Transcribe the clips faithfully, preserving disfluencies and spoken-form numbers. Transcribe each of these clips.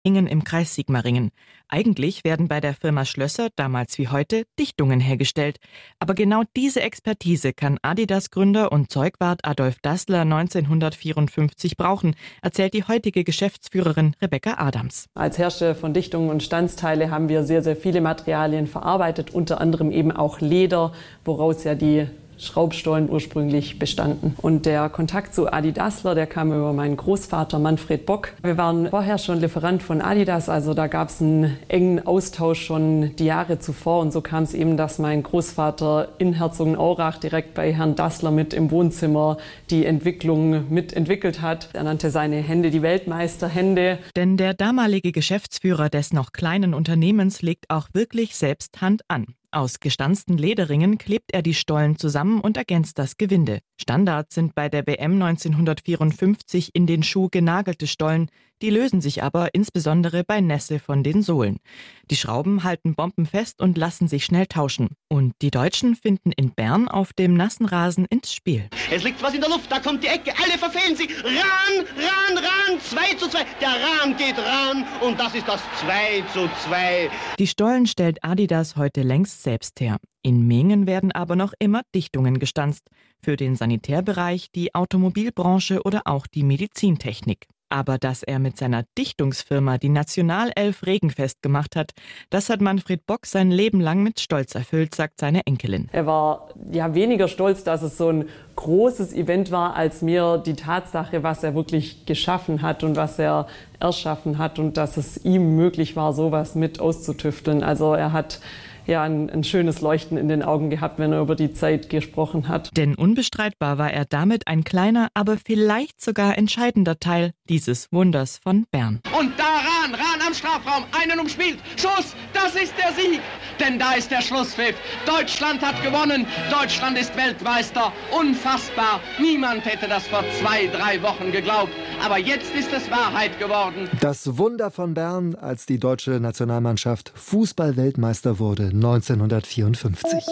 Ingen im Kreis Sigmaringen. Eigentlich werden bei der Firma Schlösser, damals wie heute, Dichtungen hergestellt. Aber genau diese Expertise kann Adidas-Gründer und Zeugwart Adolf Dassler neunzehnhundertvierundfünfzig brauchen, erzählt die heutige Geschäftsführerin Rebecca Adams. Als Hersteller von Dichtungen und Standsteile haben wir sehr, sehr viele Materialien verarbeitet, unter anderem eben auch Leder, woraus ja die Schraubstollen ursprünglich bestanden. Und der Kontakt zu Adi Dassler, der kam über meinen Großvater Manfred Bock. Wir waren vorher schon Lieferant von Adidas, also da gab es einen engen Austausch schon die Jahre zuvor. Und so kam es eben, dass mein Großvater in Herzogenaurach direkt bei Herrn Dassler mit im Wohnzimmer die Entwicklung mitentwickelt hat. Er nannte seine Hände die Weltmeisterhände. Denn der damalige Geschäftsführer des noch kleinen Unternehmens legt auch wirklich selbst Hand an. Aus gestanzten Lederringen klebt er die Stollen zusammen und ergänzt das Gewinde. Standard sind bei der W M neunzehnhundertvierundfünfzig in den Schuh genagelte Stollen, die lösen sich aber insbesondere bei Nässe von den Sohlen. Die Schrauben halten bombenfest und lassen sich schnell tauschen. Und die Deutschen finden in Bern auf dem nassen Rasen ins Spiel. Es liegt was in der Luft, da kommt die Ecke, alle verfehlen sie. Ran, ran, ran, zwei zu zwei. Der Ran geht ran und das ist das zwei zu zwei. Die Stollen stellt Adidas heute längst selbst her. In Mengen werden aber noch immer Dichtungen gestanzt. Für den Sanitärbereich, die Automobilbranche oder auch die Medizintechnik. Aber dass er mit seiner Dichtungsfirma die Nationalelf regenfest gemacht hat, das hat Manfred Bock sein Leben lang mit Stolz erfüllt, sagt seine Enkelin. Er war ja weniger stolz, dass es so ein großes Event war, als mir die Tatsache, was er wirklich geschaffen hat und was er erschaffen hat und dass es ihm möglich war, sowas mit auszutüfteln. Also er hat ja ein, ein schönes Leuchten in den Augen gehabt, wenn er über die Zeit gesprochen hat. Denn unbestreitbar war er damit ein kleiner, aber vielleicht sogar entscheidender Teil dieses Wunders von Bern. Und da ran, ran am Strafraum, einen umspielt, Schuss, das ist der Sieg. Denn da ist der Schlusspfiff. Deutschland hat gewonnen, Deutschland ist Weltmeister. Unfassbar, niemand hätte das vor zwei, drei Wochen geglaubt. Aber jetzt ist es Wahrheit geworden. Das Wunder von Bern, als die deutsche Nationalmannschaft Fußball-Weltmeister wurde, neunzehnhundertvierundfünfzig.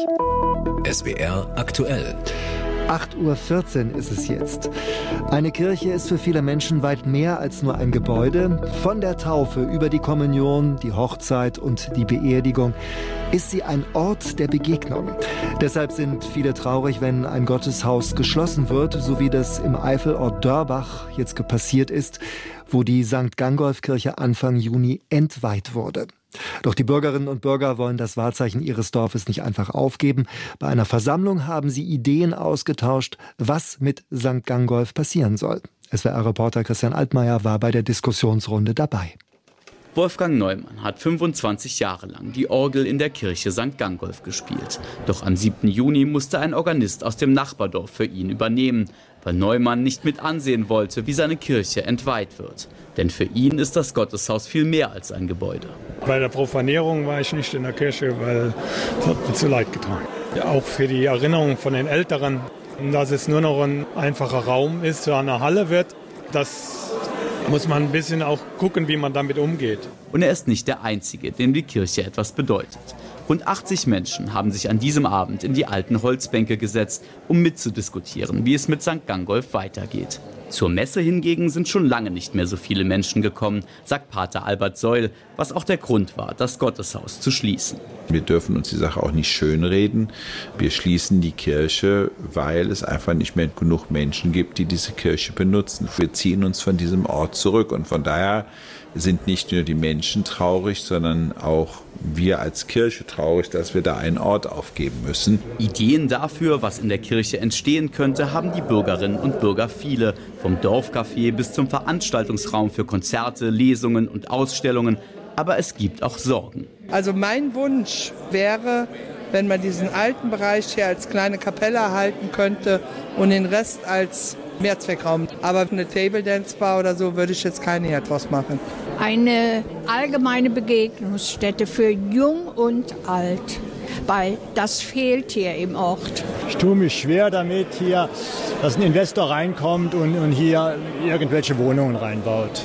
S W R aktuell. acht Uhr vierzehn ist es jetzt. Eine Kirche ist für viele Menschen weit mehr als nur ein Gebäude. Von der Taufe über die Kommunion, die Hochzeit und die Beerdigung ist sie ein Ort der Begegnung. Deshalb sind viele traurig, wenn ein Gotteshaus geschlossen wird, so wie das im Eifelort Dörbach jetzt passiert ist, wo die Sankt Gangolf-Kirche Anfang Juni entweiht wurde. Doch die Bürgerinnen und Bürger wollen das Wahrzeichen ihres Dorfes nicht einfach aufgeben. Bei einer Versammlung haben sie Ideen ausgetauscht, was mit Sankt Gangolf passieren soll. S W R-Reporter Christian Altmaier war bei der Diskussionsrunde dabei. Wolfgang Neumann hat fünfundzwanzig Jahre lang die Orgel in der Kirche Sankt Gangolf gespielt. Doch am siebten Juni musste ein Organist aus dem Nachbardorf für ihn übernehmen, weil Neumann nicht mit ansehen wollte, wie seine Kirche entweiht wird. Denn für ihn ist das Gotteshaus viel mehr als ein Gebäude. Bei der Profanierung war ich nicht in der Kirche, weil es hat mir zu leid getan. Ja, auch für die Erinnerung von den Älteren, dass es nur noch ein einfacher Raum ist, so eine Halle wird, das muss man ein bisschen auch gucken, wie man damit umgeht. Und er ist nicht der Einzige, dem die Kirche etwas bedeutet. Rund achtzig Menschen haben sich an diesem Abend in die alten Holzbänke gesetzt, um mitzudiskutieren, wie es mit Sankt Gangolf weitergeht. Zur Messe hingegen sind schon lange nicht mehr so viele Menschen gekommen, sagt Pater Albert Seul, was auch der Grund war, das Gotteshaus zu schließen. Wir dürfen uns die Sache auch nicht schönreden. Wir schließen die Kirche, weil es einfach nicht mehr genug Menschen gibt, die diese Kirche benutzen. Wir ziehen uns von diesem Ort zurück und von daher sind nicht nur die Menschen traurig, sondern auch wir als Kirche traurig, dass wir da einen Ort aufgeben müssen. Ideen dafür, was in der Kirche entstehen könnte, haben die Bürgerinnen und Bürger viele. Vom Dorfcafé bis zum Veranstaltungsraum für Konzerte, Lesungen und Ausstellungen. Aber es gibt auch Sorgen. Also mein Wunsch wäre, wenn man diesen alten Bereich hier als kleine Kapelle erhalten könnte und den Rest als Mehrzweckraum. Aber eine Table Dance Bar oder so würde ich jetzt keine hier draus machen. Eine allgemeine Begegnungsstätte für Jung und Alt, weil das fehlt hier im Ort. Ich tue mich schwer damit, hier, dass ein Investor reinkommt und, und hier irgendwelche Wohnungen reinbaut.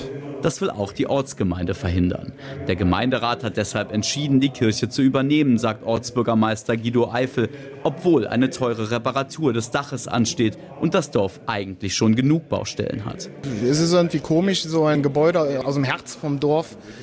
Das will auch die Ortsgemeinde verhindern. Der Gemeinderat hat deshalb entschieden, die Kirche zu übernehmen, sagt Ortsbürgermeister Guido Eifel, obwohl eine teure Reparatur des Daches ansteht und das Dorf eigentlich schon genug Baustellen hat. Es ist irgendwie komisch, so ein Gebäude aus dem Herz vom Dorf